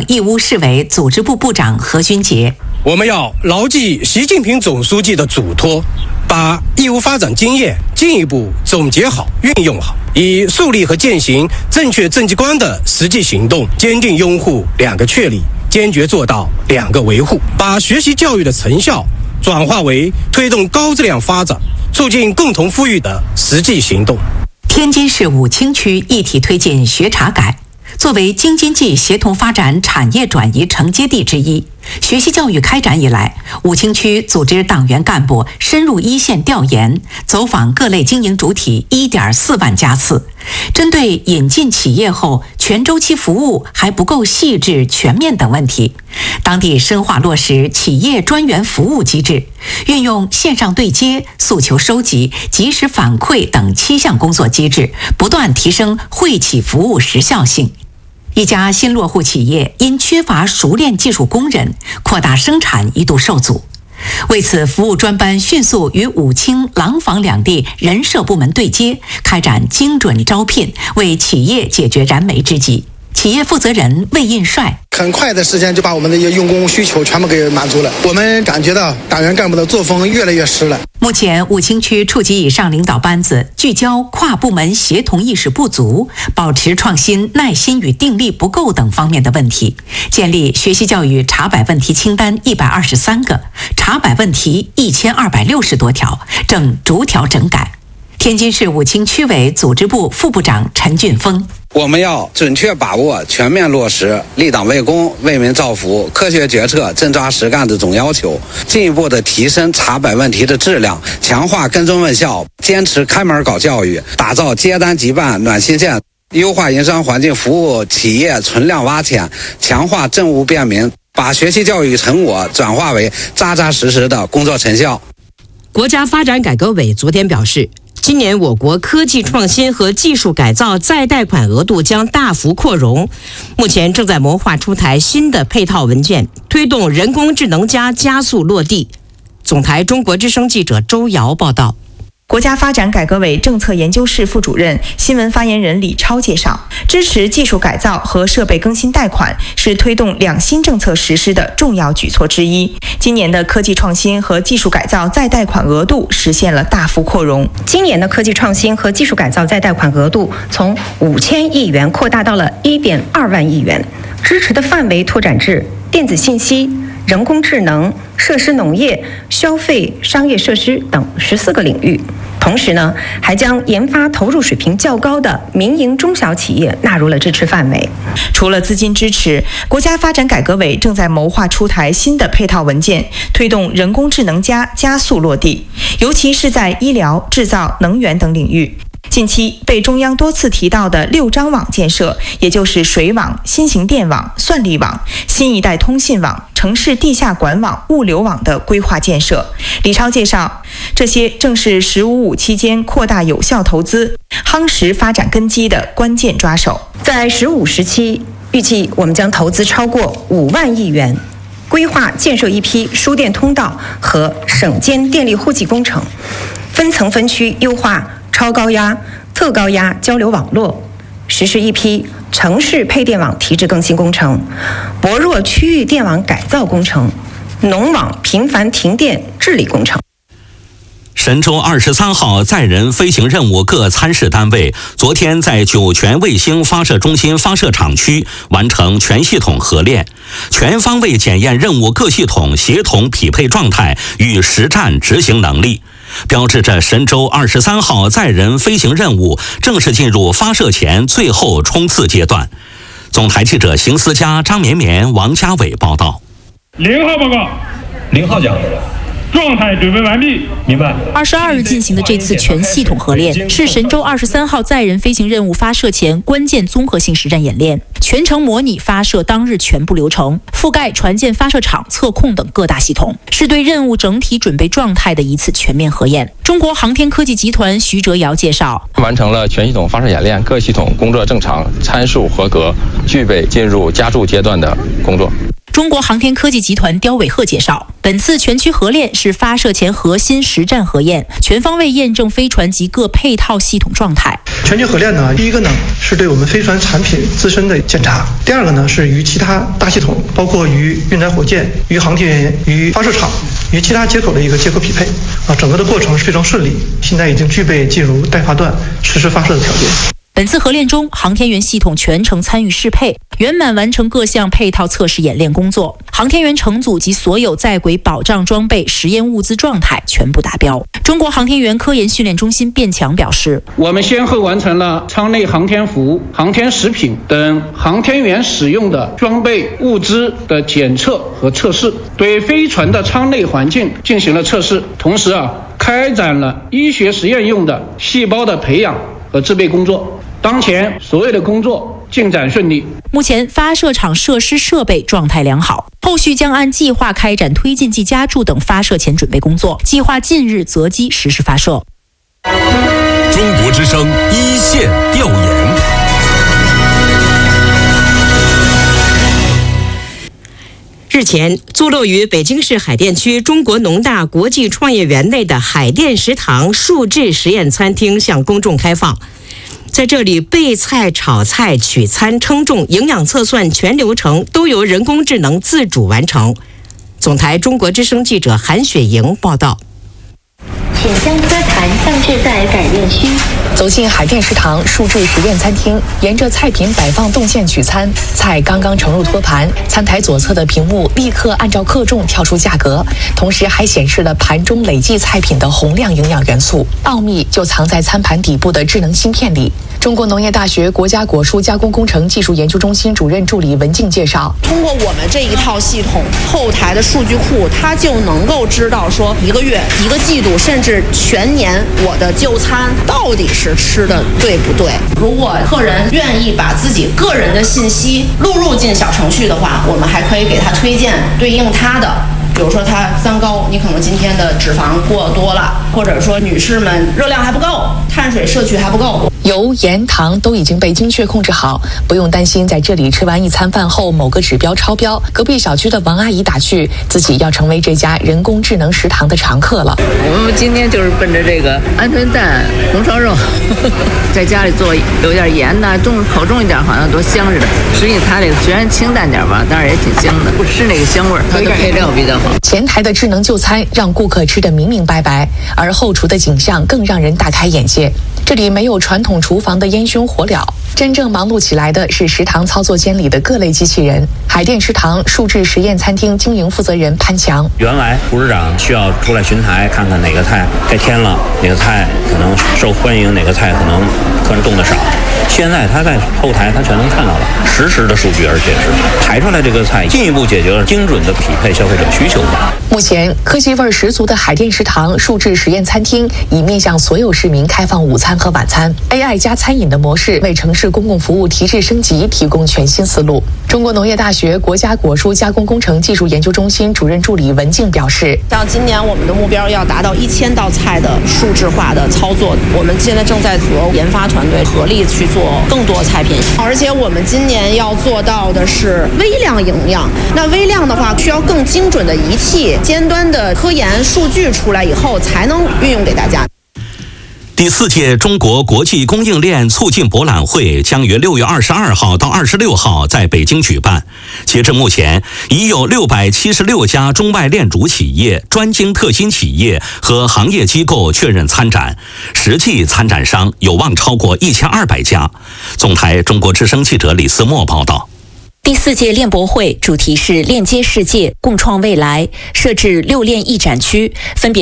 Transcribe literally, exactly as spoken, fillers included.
义乌市委组织部部长何军杰。 我们要牢记习近平总书记的嘱托，把义乌发展经验进一步总结好、运用好，以树立和践行正确政绩观的实际行动，坚定拥护两个确立，坚决做到两个维护，把学习教育的成效转化为推动高质量发展、促进共同富裕的实际行动。 天津市武清区一体推进学茶改。作为京津冀协同发展产业转移承接地之一，学习教育开展以来，武清区组织党员干部深入一线调研，走访各类经营主体 一点四万家次。针对引进企业后全周期服务还不够细致全面等问题，当地深化落实企业专员服务机制，运用线上对接、诉求收集、及时反馈等七项工作机制，不断提升惠企服务时效性。一家新落户企业因缺乏熟练技术工人，扩大生产一度受阻。为此，服务专班迅速与武清、廊坊两地人社部门对接，开展精准招聘，为企业解决燃眉之急。企业负责人魏印帅： 很快的时间就把我们的一些用工需求全部给满足了。我们感觉到党员干部的作风越来越实了。 目前，武清区处级以上领导班子聚焦跨部门协同意识不足、保持创新耐心与定力不够等方面的问题，建立学习教育查摆问题清单一百二十三个，查摆问题一千二百六十多条，正逐条整改。天津市武清区委组织部副部长陈俊峰： 我们要准确把握、全面落实立党为公、为民造福、科学决策、真抓实干的总要求，进一步的提升查摆问题的质量，强化跟踪问效，坚持开门搞教育，打造接单即办暖心县，优化营商环境，服务企业存量挖潜，强化政务便民，把学习教育成果转化为扎扎实实的工作成效。 国家发展改革委昨天表示，今年我国科技创新和技术改造再贷款额度将大幅扩容，目前正在谋划出台新的配套文件，推动人工智能加加速落地。总台中国之声记者周瑶报道。 国家发展改革委政策研究室副主任、新闻发言人李超介绍，支持技术改造和设备更新贷款是推动两新政策实施的重要举措之一。今年的科技创新和技术改造再贷款额度实现了大幅扩容。 今年的科技创新和技术改造再贷款额度从五千亿元扩大到了一点二万亿元，支持的范围拓展至电子信息、人工智能、设施农业、消费、商业设施等十四个领域。同时呢，还将研发投入水平较高的民营中小企业纳入了支持范围。 除了资金支持，国家发展改革委正在谋划出台新的配套文件，推动人工智能加加速落地，尤其是在医疗、制造、能源等领域。近期被中央多次提到的六张网建设，也就是水网、新型电网、算力网、新一代通信网、城市地下管网、物流网的规划建设。李超介绍，这些正是“十五五”期间扩大有效投资、夯实发展根基的关键抓手。 在“十五”时期，预计我们将投资超过五万亿元，规划建设一批输电通道和省间电力户籍工程，分层分区优化超高压、特高压交流网络，实施一批城市配电网提质更新工程、薄弱区域电网改造工程、农网频繁停电治理工程。 神舟二十三号载人飞行任务各参试单位昨天在酒泉卫星发射中心发射场区完成全系统合练，全方位检验任务各系统协同匹配状态与实战执行能力，标志着神舟二十三号载人飞行任务正式进入发射前最后冲刺阶段。总台记者邢思佳、张绵绵、王家伟报道。 零号报告。零号讲。状态准备完毕，明白。 二十二日进行的这次全系统合练是神舟二十三号载人飞行任务发射前关键综合性实战演练，全程模拟发射当日全部流程，覆盖船舰发射场、测控等各大系统，是对任务整体准备状态的一次全面核验。中国航天科技集团徐哲尧介绍， 完成了全系统发射演练，各系统工作正常，参数合格，具备进入加注阶段的工作。 中国航天科技集团刁伟鹤介绍， 本次全区核练是发射前核心实战核验，全方位验证飞船及各配套系统状态。 全区核练呢，第一个呢是对我们飞船产品自身的检查，第二个呢是与其他大系统，包括与运载火箭、与航天员、与发射场、与其他接口的一个接口匹配啊，整个的过程是非常顺利，现在已经具备进入待发段实施发射的条件。 本次核练中，航天员系统全程参与适配，圆满完成各项配套测试演练工作。航天员乘组及所有在轨保障装备、实验物资状态全部达标。中国航天员科研训练中心卞强表示， 我们先后完成了舱内航天服、航天食品等航天员使用的装备物资的检测和测试，对飞船的舱内环境进行了测试，同时啊，开展了医学实验用的细胞的培养和制备工作。当前所有的工作进展顺利。 目前发射场设施设备状态良好，后续将按计划开展推进剂加注等发射前准备工作，计划近日择机实施发射。 中国之声一线调研。 日前，坐落于北京市海淀区中国农大国际创业园内的海淀食堂数制实验餐厅向公众开放。在这里，备菜、炒菜、取餐、称重、营养测算全流程都由人工智能自主完成。总台中国之声记者韩雪莹报道。 请将托盘放置在改练区。走进海淀食堂数制实验餐厅，沿着菜品摆放动线取餐，菜刚刚盛入托盘，餐台左侧的屏幕立刻按照克重跳出价格，同时还显示了盘中累计菜品的洪亮营养元素。奥秘就藏在餐盘底部的智能芯片里。中国农业大学国家果蔬加工工程技术研究中心主任助理文静介绍， 通过我们这一套系统后台的数据库，它就能够知道说一个月、一个季度，甚至全年我的就餐到底是吃的对不对。如果客人愿意把自己个人的信息录入进小程序的话，我们还可以给他推荐对应他的。比如说他三高，你可能今天的脂肪过多了，或者说女士们热量还不够，碳水摄取还不够， 油、盐、糖都已经被精确控制好，不用担心在这里吃完一餐饭后某个指标超标。隔壁小区的王阿姨打趣，自己要成为这家人工智能食堂的常客了。 我们今天就是奔着这个鹌鹑蛋、红烧肉，在家里做有点盐呐，重口重一点，好像多香似的。实际它这个虽然清淡点吧，但是也挺香的，不吃那个香味儿，它的配料比较好。 前台的智能就餐让顾客吃得明明白白，而后厨的景象更让人大开眼界。这里没有传统厨房的烟熏火燎，真正忙碌起来的是食堂操作间里的各类机器人。海淀食堂数制实验餐厅经营负责人潘强， 原来厨师长需要出来巡台，看看哪个菜该添了，哪个菜可能受欢迎，哪个菜可能客人动得少。现在他在后台他全能看到了实时的数据，而且是排出来这个菜进一步解决了精准的匹配消费者需求。 目前科技味儿十足的海淀食堂数制实验餐厅已面向所有市民开放午餐和晚餐 A I 加餐饮的模式，为城市公共服务提质升级提供全新思路。中国农业大学国家果蔬加工工程技术研究中心主任助理文静表示， 像今年我们的目标要达到一千道菜的数制化的操作，我们现在正在和研发团队合力去做更多菜品，而且我们今年要做到的是微量营养。那微量的话，需要更精准的仪器、尖端的科研数据出来以后，才能运用给大家。 第四届中国国际供应链促进博览会将于六月二十二号到二十六号在北京举办。截至目前，已有六百七十六家中外链主企业、专精特新企业和行业机构确认参展，实际参展商有望超过一千二百家。总台中国之声记者李思墨报道。 第四届链博会主题是链接世界，共创未来，设置六链一展区，分别